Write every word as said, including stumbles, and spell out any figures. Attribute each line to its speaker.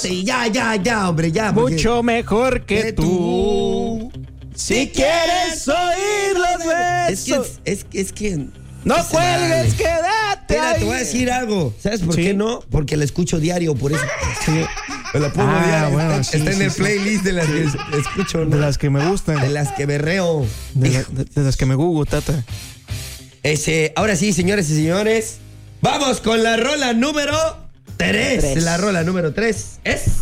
Speaker 1: Sí, ya, ya, ya, hombre, ya. porque-
Speaker 2: Mucho mejor que,
Speaker 1: que
Speaker 2: tú. Si quieres oír los
Speaker 1: Es que,
Speaker 2: besos.
Speaker 1: es, que- es que...
Speaker 2: No
Speaker 1: ese
Speaker 2: cuelgues,
Speaker 1: vale.
Speaker 2: quédate
Speaker 1: Espera,
Speaker 2: ahí.
Speaker 1: te voy a decir algo. ¿Sabes por
Speaker 2: Sí.
Speaker 1: qué no? Porque la escucho diario, por eso.
Speaker 2: Sí,
Speaker 1: Me la pongo
Speaker 2: Ah,
Speaker 1: diario.
Speaker 2: bueno,
Speaker 1: está
Speaker 2: sí,
Speaker 1: está en
Speaker 2: sí,
Speaker 1: el
Speaker 2: sí.
Speaker 1: playlist de las que es- escucho, ¿no?
Speaker 2: de las que me gustan.
Speaker 1: De las que berreo.
Speaker 2: De, la- de- de las que me gugu, tata.
Speaker 1: Ese, ahora sí, señores y señores. Vamos con la rola número tres.
Speaker 3: Tres.
Speaker 1: La rola número tres es...